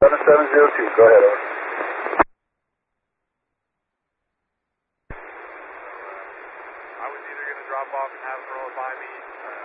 7702, go ahead, over. I was either going to drop off and have him roll it by me